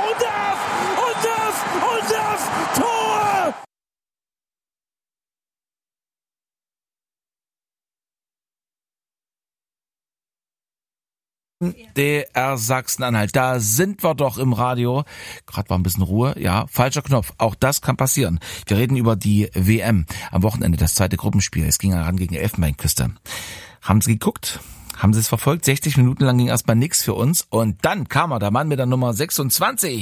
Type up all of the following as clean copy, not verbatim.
Tor! DR Sachsen-Anhalt, da sind wir doch im Radio. Gerade war ein bisschen Ruhe, ja, falscher Knopf, auch das kann passieren. Wir reden über die WM. Am Wochenende das zweite Gruppenspiel, es ging heran gegen Elfenbeinküste. Haben Sie geguckt? Haben Sie es verfolgt? 60 Minuten lang ging erstmal nichts für uns und dann kam der Mann mit der Nummer 26.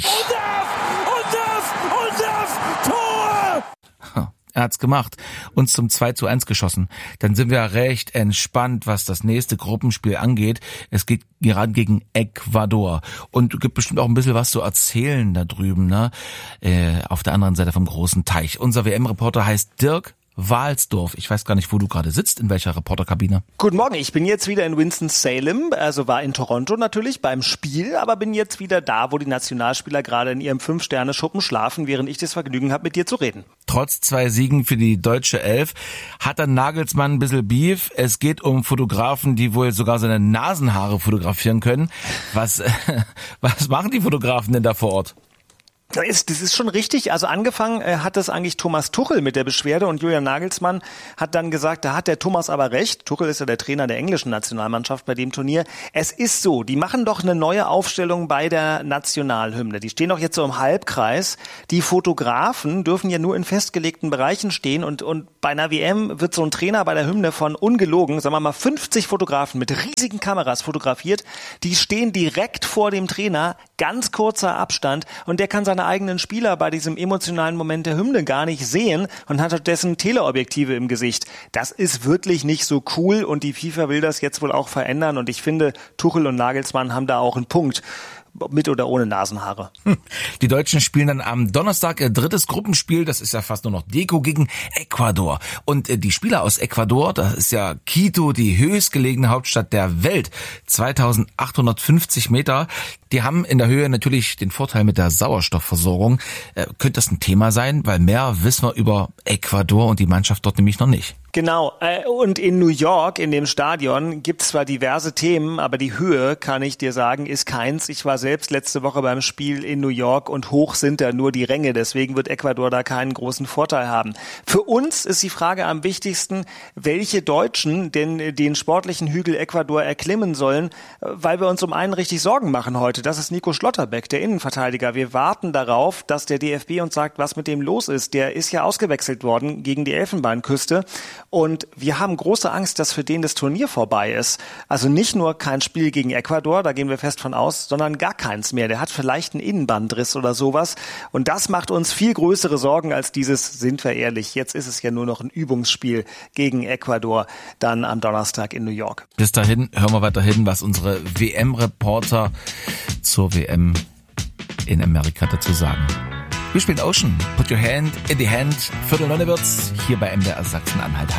Tor! Er hat's gemacht, uns zum 2:1 geschossen. Dann sind wir recht entspannt, was das nächste Gruppenspiel angeht. Es geht gerade gegen Ecuador und gibt bestimmt auch ein bisschen was zu erzählen da drüben, ne? Auf der anderen Seite vom großen Teich. Unser WM-Reporter heißt Dirk Walsdorf. Ich weiß gar nicht, wo du gerade sitzt, in welcher Reporterkabine. Guten Morgen, ich bin jetzt wieder in Winston-Salem, also war in Toronto natürlich beim Spiel, aber bin jetzt wieder da, wo die Nationalspieler gerade in ihrem 5-Sterne-Schuppen schlafen, während ich das Vergnügen habe, mit dir zu reden. Trotz 2 Siegen für die deutsche Elf hat der Nagelsmann ein bisschen Beef. Es geht um Fotografen, die wohl sogar seine Nasenhaare fotografieren können. Was machen die Fotografen denn da vor Ort? Das ist schon richtig. Also angefangen hat das eigentlich Thomas Tuchel mit der Beschwerde und Julian Nagelsmann hat dann gesagt, da hat der Thomas aber recht. Tuchel ist ja der Trainer der englischen Nationalmannschaft bei dem Turnier. Es ist so, die machen doch eine neue Aufstellung bei der Nationalhymne. Die stehen doch jetzt so im Halbkreis. Die Fotografen dürfen ja nur in festgelegten Bereichen stehen und bei einer WM wird so ein Trainer bei der Hymne von ungelogen, sagen wir mal 50 Fotografen mit riesigen Kameras fotografiert. Die stehen direkt vor dem Trainer, ganz kurzer Abstand und der kann seine eigenen Spieler bei diesem emotionalen Moment der Hymne gar nicht sehen und hat stattdessen Teleobjektive im Gesicht. Das ist wirklich nicht so cool und die FIFA will das jetzt wohl auch verändern und ich finde, Tuchel und Nagelsmann haben da auch einen Punkt. Mit oder ohne Nasenhaare. Die Deutschen spielen dann am Donnerstag ihr drittes Gruppenspiel. Das ist ja fast nur noch Deko gegen Ecuador. Und die Spieler aus Ecuador, das ist ja Quito, die höchstgelegene Hauptstadt der Welt, 2850 Meter. Die haben in der Höhe natürlich den Vorteil mit der Sauerstoffversorgung. Könnte das ein Thema sein? Weil mehr wissen wir über Ecuador und die Mannschaft dort nämlich noch nicht. Genau, und in New York, in dem Stadion, gibt es zwar diverse Themen, aber die Höhe, kann ich dir sagen, ist keins. Ich war selbst letzte Woche beim Spiel in New York und hoch sind da nur die Ränge, deswegen wird Ecuador da keinen großen Vorteil haben. Für uns ist die Frage am wichtigsten, welche Deutschen denn den sportlichen Hügel Ecuador erklimmen sollen, weil wir uns um einen richtig Sorgen machen heute. Das ist Nico Schlotterbeck, der Innenverteidiger. Wir warten darauf, dass der DFB uns sagt, was mit dem los ist. Der ist ja ausgewechselt worden gegen die Elfenbeinküste. Und wir haben große Angst, dass für den das Turnier vorbei ist. Also nicht nur kein Spiel gegen Ecuador, da gehen wir fest von aus, sondern gar keins mehr. Der hat vielleicht einen Innenbandriss oder sowas. Und das macht uns viel größere Sorgen als dieses, sind wir ehrlich, jetzt ist es ja nur noch ein Übungsspiel gegen Ecuador, dann am Donnerstag in New York. Bis dahin hören wir weiterhin, was unsere WM-Reporter zur WM in Amerika dazu sagen. Wir spielen Ocean. Put your hand in the hand. 8:45 wird's hier bei MDR Sachsen-Anhalt.